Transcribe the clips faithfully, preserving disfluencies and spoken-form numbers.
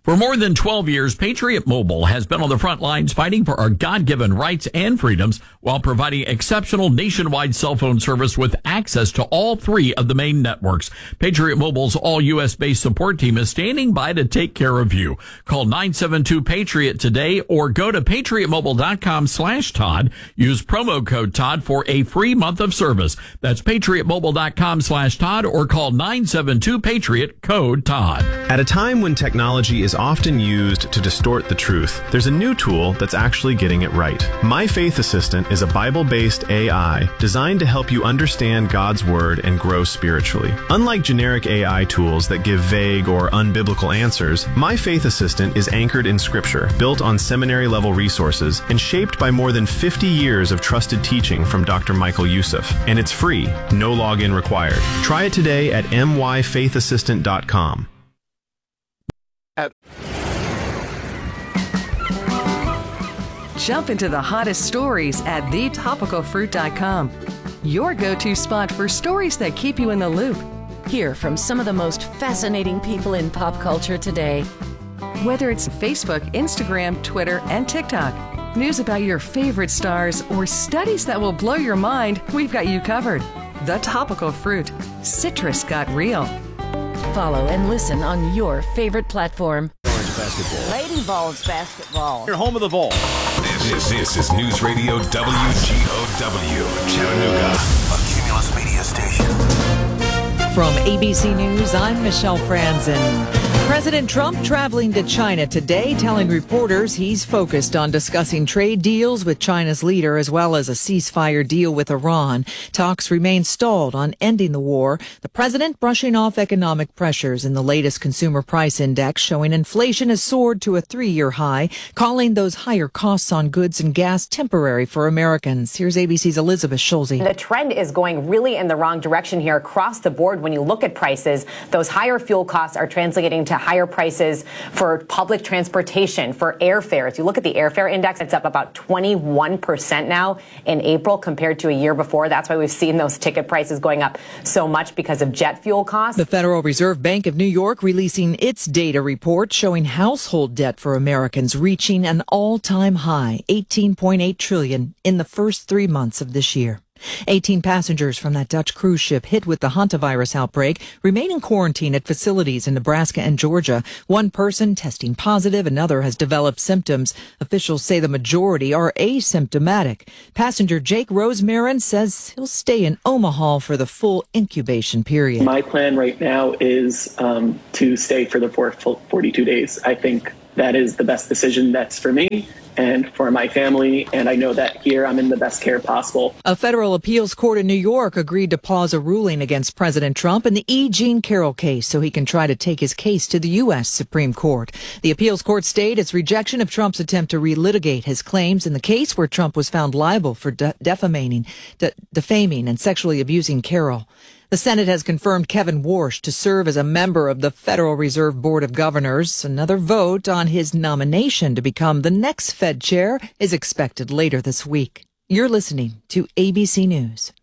For more than twelve years, Patriot Mobile has been on the front lines fighting for our God-given rights and freedoms while providing exceptional nationwide cell phone service with access to all three of the main networks. Patriot Mobile's all-U S-based support team is standing by to take care of you. Call nine seven two PATRIOT today or go to patriotmobile.com slash Todd. Use promo code Todd for a free month of service. That's patriotmobile.com slash Todd or call nine seven two PATRIOT, code Todd. At a time when technology is often used to distort the truth, there's a new tool that's actually getting it right. My Faith Assistant is a Bible-based A I designed to help you understand God's Word and grow spiritually. Unlike generic A I tools that give vague or unbiblical answers, My Faith Assistant is anchored in Scripture, built on seminary-level resources, and shaped by more than fifty years of trusted teaching from Doctor Michael Youssef. And it's free, no login required. Try it today at m y faith assistant dot com. At- Jump into the hottest stories at the topical fruit dot com. Your go-to spot for stories that keep you in the loop. Hear from some of the most fascinating people in pop culture today. Whether it's Facebook, Instagram, Twitter, and TikTok, news about your favorite stars, or studies that will blow your mind, we've got you covered. The Topical Fruit. Citrus got real. Follow and listen on your favorite platform. Basketball. Lady Vols basketball. Your home of the Vol. This, this, this is News Radio W G O W, Chattanooga, a Cumulus media station. From A B C News, I'm Michelle Franzen. President Trump traveling to China today, telling reporters he's focused on discussing trade deals with China's leader as well as a ceasefire deal with Iran. Talks remain stalled on ending the war. The president brushing off economic pressures in the latest consumer price index showing inflation has soared to a three-year high, calling those higher costs on goods and gas temporary for Americans. Here's A B C's Elizabeth Schulze. The trend is going really in the wrong direction here across the board. When you look at prices, those higher fuel costs are translating to higher prices for public transportation, for airfares. You look at the airfare index, it's up about twenty-one percent now in April compared to a year before. That's why we've seen those ticket prices going up so much because of jet fuel costs. The Federal Reserve Bank of New York releasing its data report showing household debt for Americans reaching an all-time high, eighteen point eight trillion dollars in the first three months of this year. eighteen passengers from that Dutch cruise ship hit with the hantavirus outbreak remain in quarantine at facilities in Nebraska and Georgia. One person testing positive, another has developed symptoms. Officials say the majority are asymptomatic. Passenger Jake Rosemarin says he'll stay in Omaha for the full incubation period. My plan right now is um, to stay for the full forty-two days. I think that is the best decision that's for me and for my family, and I know that here I'm in the best care possible. A federal appeals court in New York agreed to pause a ruling against President Trump in the E. Jean Carroll case so he can try to take his case to the U S Supreme Court. The appeals court stayed its rejection of Trump's attempt to relitigate his claims in the case where Trump was found liable for de- defaming, de- defaming and sexually abusing Carroll. The Senate has confirmed Kevin Warsh to serve as a member of the Federal Reserve Board of Governors. Another vote on his nomination to become the next Fed chair is expected later this week. You're listening to A B C News.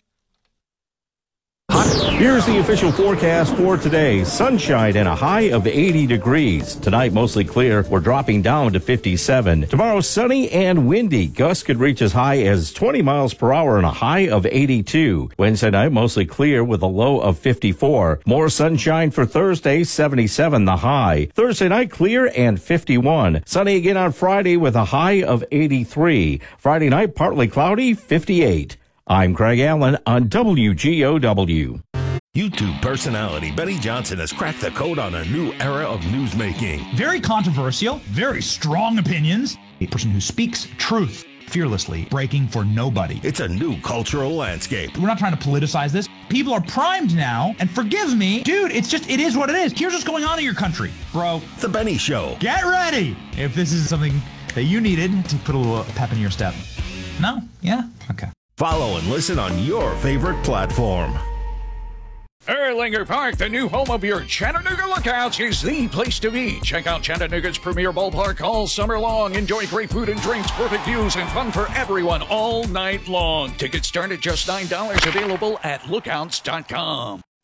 Here's the official forecast for today. Sunshine and a high of eighty degrees. Tonight, mostly clear. We're dropping down to fifty-seven. Tomorrow, sunny and windy. Gusts could reach as high as twenty miles per hour and a high of eighty-two. Wednesday night, mostly clear with a low of fifty-four. More sunshine for Thursday, seventy-seven the high. Thursday night, clear and fifty-one. Sunny again on Friday with a high of eighty-three. Friday night, partly cloudy, fifty-eight. I'm Craig Allen on W G O W. YouTube personality Benny Johnson has cracked the code on a new era of newsmaking. Very controversial, very strong opinions. A person who speaks truth fearlessly, breaking for nobody. It's a new cultural landscape. We're not trying to politicize this. People are primed now, and forgive me, dude, it's just, it is what it is. Here's what's going on in your country, bro. The Benny Show. Get ready if this is something that you needed to put a little pep in your step. No? Yeah? Okay. Follow and listen on your favorite platform. Erlanger Park, the new home of your Chattanooga Lookouts, is the place to be. Check out Chattanooga's premier ballpark all summer long. Enjoy great food and drinks, perfect views, and fun for everyone all night long. Tickets start at just nine dollars, available at lookouts dot com.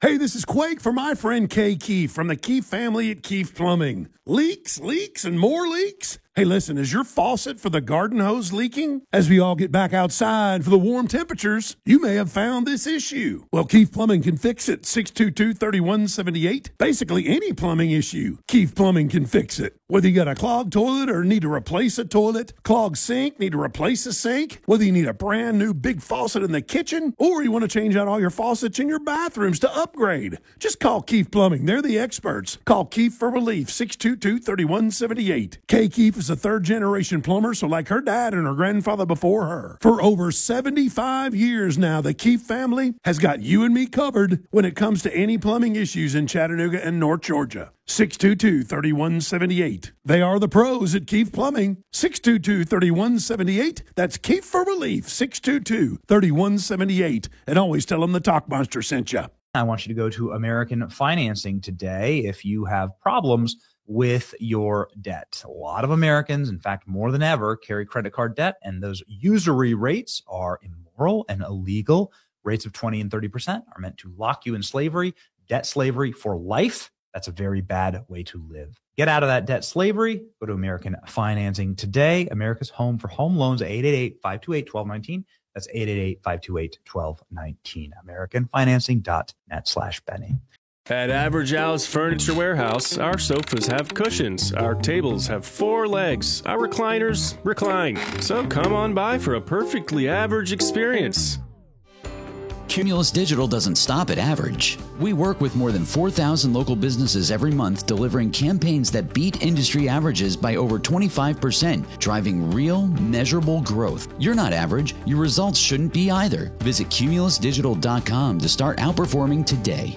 Hey, this is Quake for my friend Kay Keefe from the Keefe family at Keefe Plumbing. Leaks, leaks, and more leaks? Hey, listen, is your faucet for the garden hose leaking? As we all get back outside for the warm temperatures, you may have found this issue. Well, Keefe Plumbing can fix it. six two two, three one seven eight. Basically, any plumbing issue, Keefe Plumbing can fix it. Whether you got a clogged toilet or need to replace a toilet, clogged sink, need to replace a sink, whether you need a brand new big faucet in the kitchen, or you want to change out all your faucets in your bathrooms to upgrade, just call Keefe Plumbing. They're the experts. Call Keefe for relief, six two two, three one seven eight. Kay Keefe is a third-generation plumber, so like her dad and her grandfather before her. For over seventy-five years now, the Keefe family has got you and me covered when it comes to any plumbing issues in Chattanooga and North Georgia. six two two, three one seven eight. They are the pros at Keefe Plumbing. six two two, three one seven eight. That's Keefe for relief, six two two, three one seven eight. And always tell them the Talk Monster sent you. I want you to go to American Financing today if you have problems with your debt. A lot of Americans, in fact, more than ever, carry credit card debt, and those usury rates are immoral and illegal. Rates of twenty and thirty percent are meant to lock you in slavery, debt slavery for life. That's a very bad way to live. Get out of that debt slavery. Go to American Financing today. America's home for home loans, eight eight eight, five two eight, one two one nine. That's eight eight eight, five two eight, one two one nine. american financing dot net slash Benny. At Average Al's Furniture Warehouse, our sofas have cushions, our tables have four legs, our recliners recline. So come on by for a perfectly average experience. Cumulus Digital doesn't stop at average. We work with more than four thousand local businesses every month, delivering campaigns that beat industry averages by over twenty-five percent, driving real, measurable growth. You're not average. Your results shouldn't be either. Visit cumulus digital dot com to start outperforming today.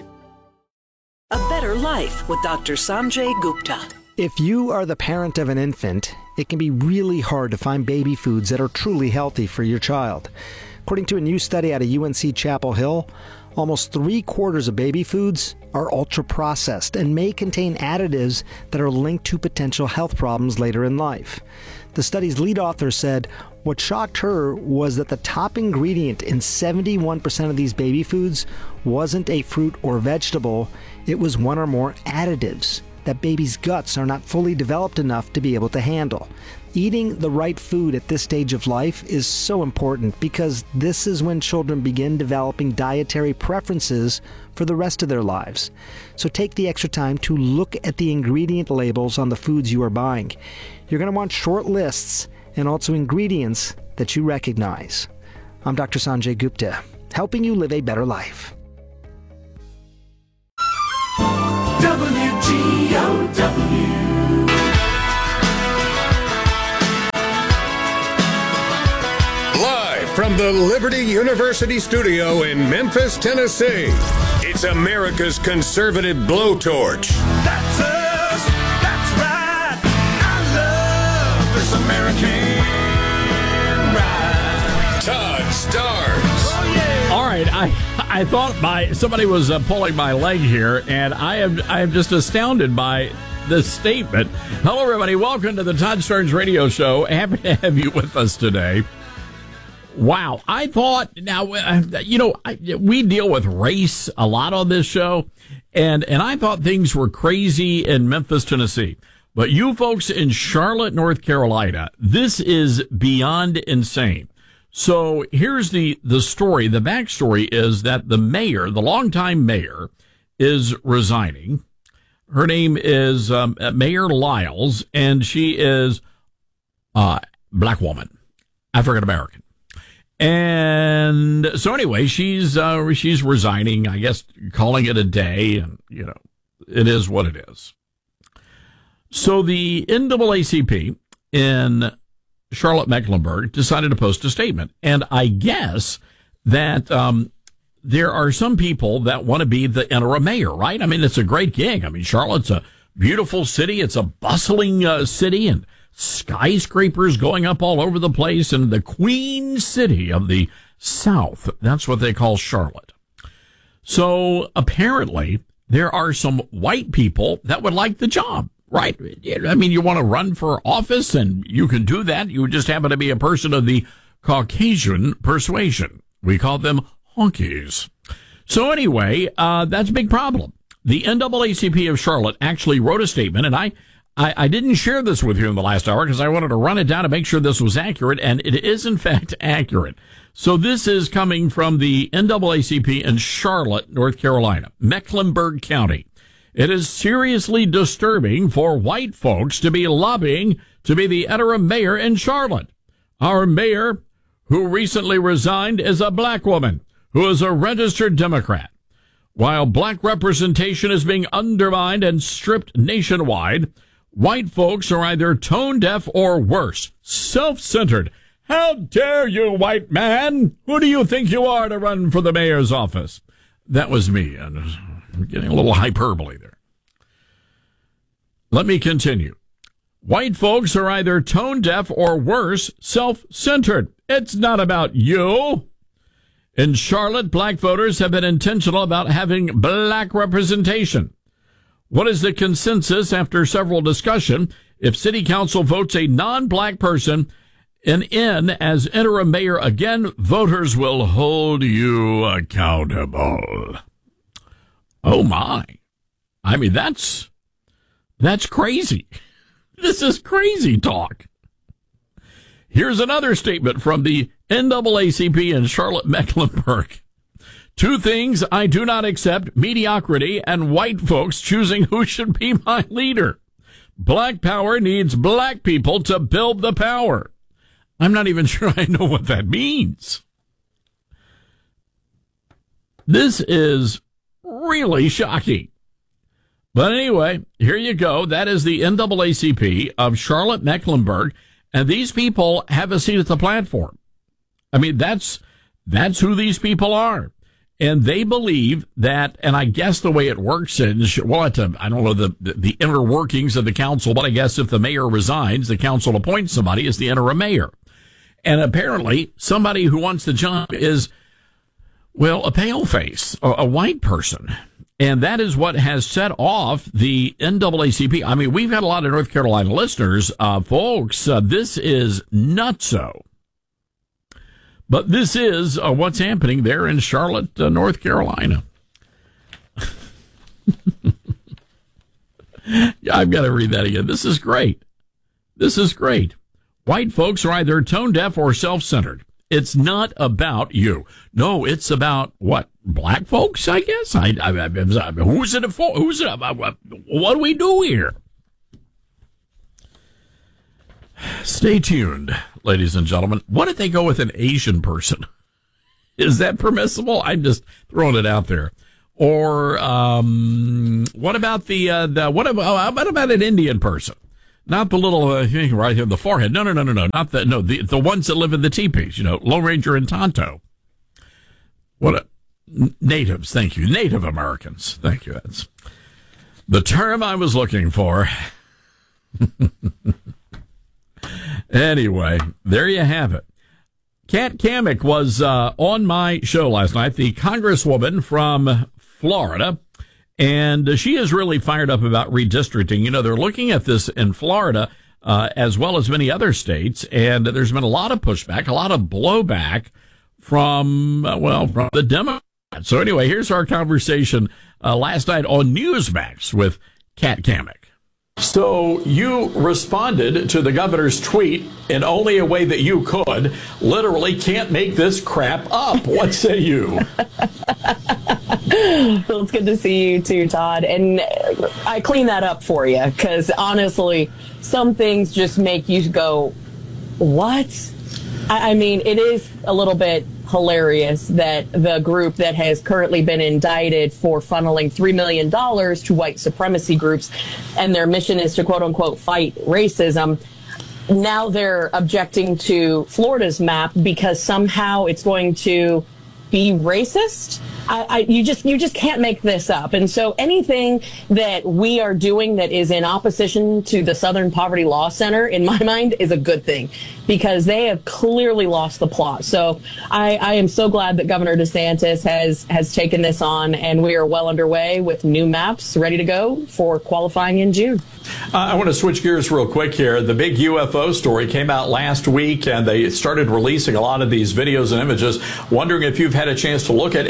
A Better Life with Doctor Sanjay Gupta. If you are the parent of an infant, it can be really hard to find baby foods that are truly healthy for your child. According to a new study out of U N C Chapel Hill, almost three quarters of baby foods are ultra-processed and may contain additives that are linked to potential health problems later in life. The study's lead author said what shocked her was that the top ingredient in seventy-one percent of these baby foods wasn't a fruit or vegetable, it was one or more additives that babies' guts are not fully developed enough to be able to handle. Eating the right food at this stage of life is so important because this is when children begin developing dietary preferences for the rest of their lives. So take the extra time to look at the ingredient labels on the foods you are buying. You're going to want short lists and also ingredients that you recognize. I'm Doctor Sanjay Gupta, helping you live a better life. W G O W. Live from the Liberty University studio in Memphis, Tennessee, it's America's conservative blowtorch. That's us. That's right. I love this American ride. Todd Starnes. Oh, yeah. All right, I I thought my somebody was uh, pulling my leg here, and I am I am just astounded by this statement. Hello, everybody. Welcome to the Todd Starnes Radio Show. Happy to have you with us today. Wow, I thought now uh, you know I, we deal with race a lot on this show, and and I thought things were crazy in Memphis, Tennessee. But you folks in Charlotte, North Carolina, this is beyond insane. So here's the, the story. The backstory is that the mayor, the longtime mayor, is resigning. Her name is um, Mayor Lyles, and she is a uh, black woman, African American. And so anyway, she's uh, she's resigning, I guess, calling it a day, and you know, it is what it is. So the N double A C P in Charlotte Mecklenburg decided to post a statement. And I guess that um, there are some people that want to be the interim mayor, right? I mean, it's a great gig. I mean, Charlotte's a beautiful city. It's a bustling uh, city and skyscrapers going up all over the place. And the Queen City of the South, that's what they call Charlotte. So apparently there are some white people that would like the job. Right. I mean, you want to run for office and you can do that. You just happen to be a person of the Caucasian persuasion. We call them honkies. So anyway, uh, that's a big problem. The N double A C P of Charlotte actually wrote a statement, and I, I, I didn't share this with you in the last hour because I wanted to run it down to make sure this was accurate, and it is in fact accurate. So this is coming from the N double A C P in Charlotte, North Carolina, Mecklenburg County. It is seriously disturbing for white folks to be lobbying to be the interim mayor in Charlotte. Our mayor, who recently resigned, is a black woman who is a registered Democrat. While black representation is being undermined and stripped nationwide, white folks are either tone deaf or worse, self-centered. How dare you, white man? Who do you think you are to run for the mayor's office? That was me, and I'm getting a little hyperbole there. Let me continue. White folks are either tone deaf or worse, self-centered. It's not about you. In Charlotte, black voters have been intentional about having black representation. What is the consensus after several discussion? If city council votes a non-black person in, in as interim mayor again, voters will hold you accountable. Oh my. I mean, that's, that's crazy. This is crazy talk. Here's another statement from the N double A C P in Charlotte, Mecklenburg. Two things I do not accept: mediocrity and white folks choosing who should be my leader. Black power needs black people to build the power. I'm not even sure I know what that means. This is really shocking. But anyway, here you go. That is the N double A C P of Charlotte, Mecklenburg. And these people have a seat at the platform. I mean, that's, that's who these people are. And they believe that, and I guess the way it works is, well, it's a, I don't know the, the, the inner workings of the council, but I guess if the mayor resigns, the council appoints somebody as the interim mayor. And apparently somebody who wants the job is, well, a pale face, a, a white person. And that is what has set off the N double A C P. I mean, we've had a lot of North Carolina listeners. Uh, folks, uh, this is nutso. But this is uh, what's happening there in Charlotte, uh, North Carolina. I've got to read that again. This is great. This is great. White folks are either tone deaf or self-centered. It's not about you. No, it's about what? Black folks, I guess. I, I, I, I who's it for? Who's it about? What do we do here? Stay tuned, ladies and gentlemen. What if they go with an Asian person? Is that permissible? I'm just throwing it out there. Or um, what about the uh, the what about what about an Indian person? Not the little uh, right here in the forehead. No, no, no, no, no. Not the no the the ones that live in the teepees. You know, Lone Ranger and Tonto. What a natives. Thank you, Native Americans. Thank you. That's the term I was looking for. Anyway, there you have it. Kat Cammack was uh, on my show last night, the congresswoman from Florida, and she is really fired up about redistricting. You know, they're looking at this in Florida uh, as well as many other states, and there's been a lot of pushback, a lot of blowback from, uh, well, from the Democrats. So anyway, here's our conversation uh, last night on Newsmax with Kat Cammack. So you responded to the governor's tweet in only a way that you could. Literally can't make this crap up. What say you? Well, it's good to see you too, Todd. And I clean that up for you because honestly, some things just make you go, what? I mean, it is a little bit hilarious that the group that has currently been indicted for funneling three million dollars to white supremacy groups, and their mission is to, quote unquote, fight racism. Now they're objecting to Florida's map because somehow it's going to be racist. I, I, you just you just can't make this up. And so anything that we are doing that is in opposition to the Southern Poverty Law Center, in my mind, is a good thing because they have clearly lost the plot. So I, I am so glad that Governor DeSantis has has taken this on, and we are well underway with new maps ready to go for qualifying in June. Uh, I want to switch gears real quick here. The big U F O story came out last week, and they started releasing a lot of these videos and images. Wondering if you've had a chance to look at any of them.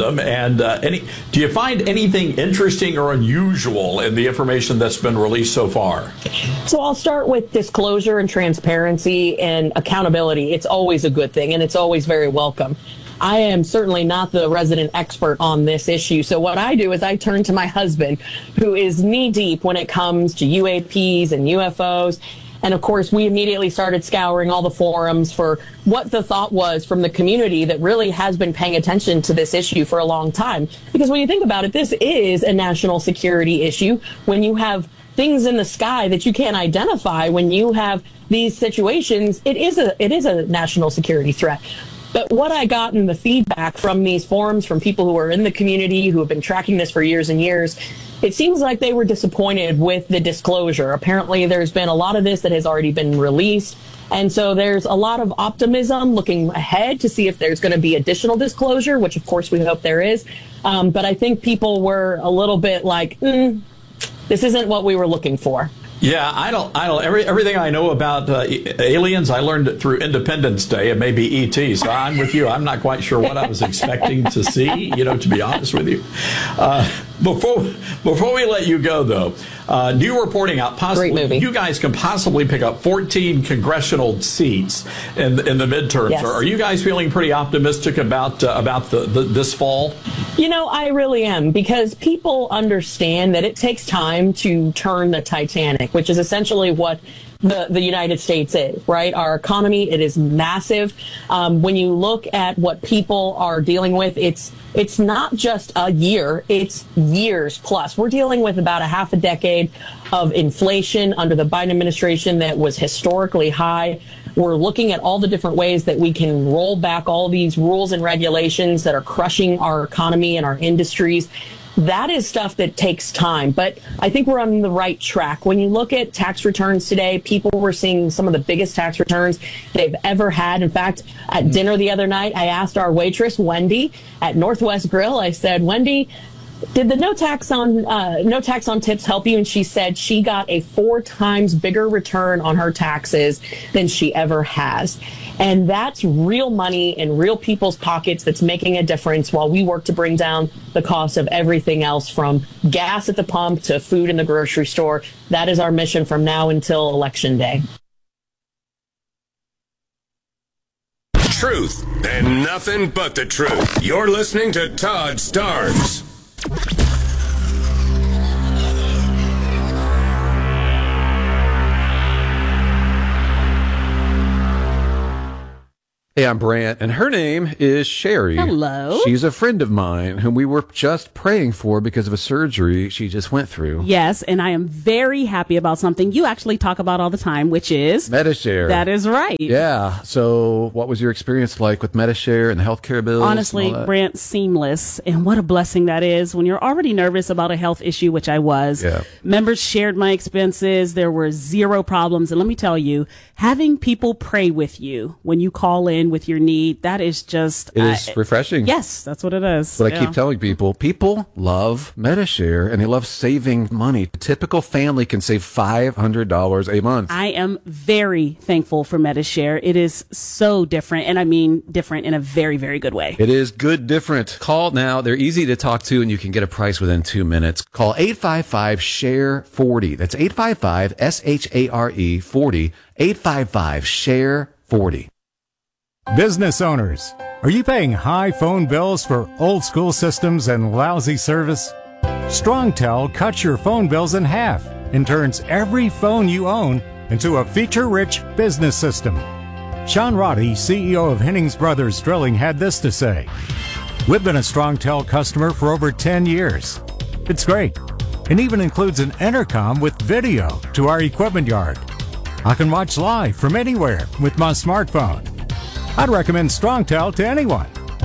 them. And uh, any, do you find anything interesting or unusual in the information that's been released so far? So I'll start with disclosure and transparency and accountability. It's always a good thing, and it's always very welcome. I am certainly not the resident expert on this issue. So what I do is I turn to my husband, who is knee deep when it comes to U A Ps and U F Os. And of course, we immediately started scouring all the forums for what the thought was from the community that really has been paying attention to this issue for a long time. Because when you think about it, this is a national security issue. When you have things in the sky that you can't identify, when you have these situations, it is a it is a national security threat. But what I got in the feedback from these forums, from people who are in the community, who have been tracking this for years and years, it seems like they were disappointed with the disclosure. Apparently, there's been a lot of this that has already been released. And so there's a lot of optimism looking ahead to see if there's going to be additional disclosure, which, of course, we hope there is. Um, but I think people were a little bit like, mm, this isn't what we were looking for. Yeah, I don't. I don't. Every, everything I know about uh, aliens, I learned it through Independence Day. It may be E T. So I'm with you. I'm not quite sure what I was expecting to see. You know, to be honest with you. Uh, before before we let you go, though, uh, new reporting out. Possibly, you guys can possibly pick up fourteen congressional seats in in the midterms. Yes. Are you guys feeling pretty optimistic about uh, about the, the this fall? You know, I really am, because people understand that it takes time to turn the Titanic, which is essentially what the, the United States is, right? Our economy, it is massive. Um, when you look at what people are dealing with, it's it's not just a year, it's years plus. We're dealing with about a half a decade of inflation under the Biden administration that was historically high. We're looking at all the different ways that we can roll back all these rules and regulations that are crushing our economy and our industries. That is stuff that takes time, but I think we're on the right track. When you look at tax returns today, people were seeing some of the biggest tax returns they've ever had. In fact, at dinner the other night, I asked our waitress, Wendy, at Northwest Grill, I said, Wendy, did the no tax on uh, no tax on tips help you? And she said she got a four times bigger return on her taxes than she ever has. And that's real money in real people's pockets that's making a difference while we work to bring down the cost of everything else, from gas at the pump to food in the grocery store. That is our mission from now until Election Day. Truth and nothing but the truth. You're listening to Todd Starnes. Hey, I'm Brant, and her name is Sherry. Hello. She's a friend of mine whom we were just praying for because of a surgery she just went through. Yes, and I am very happy about something you actually talk about all the time, which is Medi-Share. That is right. Yeah. So what was your experience like with Medi-Share and the healthcare bills? Honestly, Brant, seamless. And what a blessing that is when you're already nervous about a health issue, which I was. Yeah. Members shared my expenses. There were zero problems. And let me tell you, having people pray with you when you call in with your need, that is just it is uh, refreshing. Yes, that's what it is. What yeah. I keep telling people, people love Medi-Share and they love saving money. A typical family can save five hundred dollars a month. I am very thankful for Medi-Share. It is so different, and I mean different in a very, very good way. It is good different. Call now. They're easy to talk to, and you can get a price within two minutes. Call eight five five, S H A R E, forty. That's eight five five, S H A R E, forty. eight five five, S H A R E, forty. Business owners, are you paying high phone bills for old school systems and lousy service? StrongTel cuts your phone bills in half and turns every phone you own into a feature-rich business system. Sean Roddy, C E O of Hennings Brothers Drilling, had this to say: "We've been a StrongTel customer for over ten years. It's great, and even includes an intercom with video to our equipment yard. I can watch live from anywhere with my smartphone. I'd recommend StrongTel to anyone.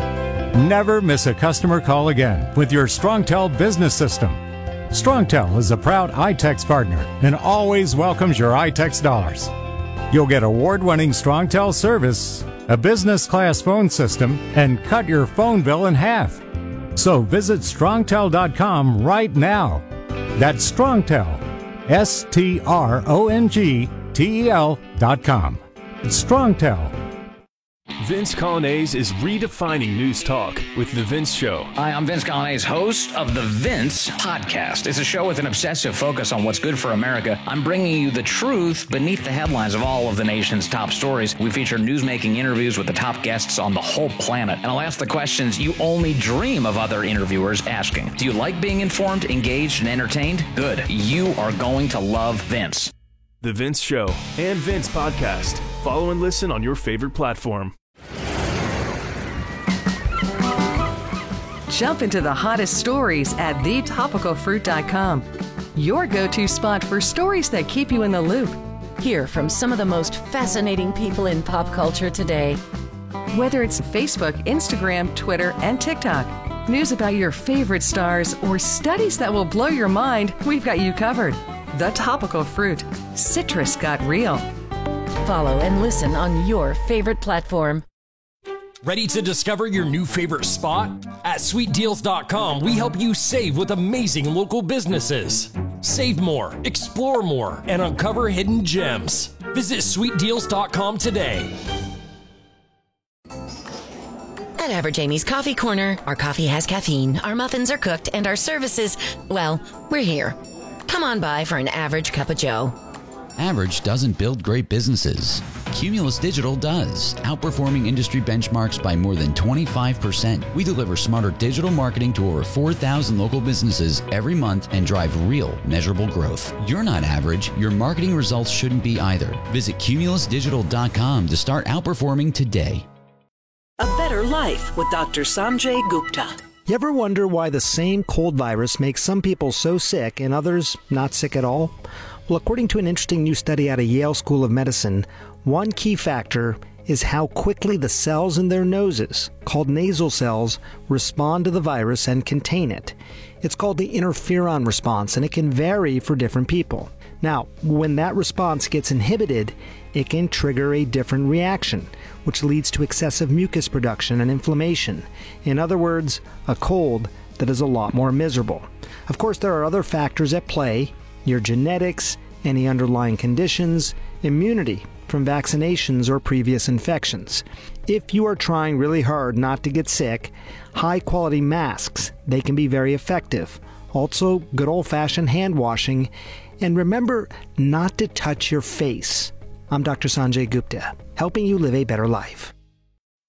Never miss a customer call again with your StrongTel business system. StrongTel is a proud iTex partner and always welcomes your iTex dollars. You'll get award-winning StrongTel service, a business-class phone system, and cut your phone bill in half. So visit strongtel dot com right now. That's StrongTel, S T R O N G T E L dot com. It's StrongTel. Vince Colonnese is redefining news talk with The Vince Show. Hi, I'm Vince Colonnese, host of The Vince Podcast. It's a show with an obsessive focus on what's good for America. I'm bringing you the truth beneath the headlines of all of the nation's top stories. We feature newsmaking interviews with the top guests on the whole planet. And I'll ask the questions you only dream of other interviewers asking. Do you like being informed, engaged, and entertained? Good. You are going to love Vince. The Vince Show and Vince Podcast. Follow and listen on your favorite platform. Jump into the hottest stories at the topical fruit dot com. Your go-to spot for stories that keep you in the loop. Hear from some of the most fascinating people in pop culture today. Whether it's Facebook, Instagram, Twitter, and TikTok, news about your favorite stars, or studies that will blow your mind, we've got you covered. The Topical Fruit. Citrus got real. Follow and listen on your favorite platform. Ready to discover your new favorite spot? At sweet deals dot com, we help you save with amazing local businesses. Save more, explore more, and uncover hidden gems. Visit sweet deals dot com today. At Average Amy's Coffee Corner, our coffee has caffeine, our muffins are cooked, and our services, well, we're here. Come on by for an average cup of joe. Average doesn't build great businesses. Cumulus Digital does, outperforming industry benchmarks by more than twenty-five percent. We deliver smarter digital marketing to over four thousand local businesses every month and drive real, measurable growth. You're not average. Your marketing results shouldn't be either. Visit cumulus digital dot com to start outperforming today. A Better Life with Doctor Sanjay Gupta. You ever wonder why the same cold virus makes some people so sick and others not sick at all? Well, according to an interesting new study out of Yale School of Medicine, one key factor is how quickly the cells in their noses, called nasal cells, respond to the virus and contain it. It's called the interferon response, and it can vary for different people. Now, when that response gets inhibited, it can trigger a different reaction, which leads to excessive mucus production and inflammation. In other words, a cold that is a lot more miserable. Of course, there are other factors at play: your genetics, any underlying conditions, immunity from vaccinations or previous infections. If you are trying really hard not to get sick, high-quality masks, they can be very effective. Also, good old-fashioned hand washing. And remember not to touch your face. I'm Doctor Sanjay Gupta, helping you live a better life.